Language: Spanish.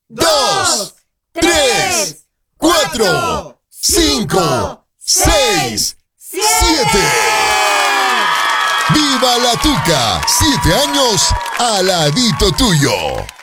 2, 3, 4, 5, 6, 7. ¡Viva la Tuca! 7 años al ladito tuyo.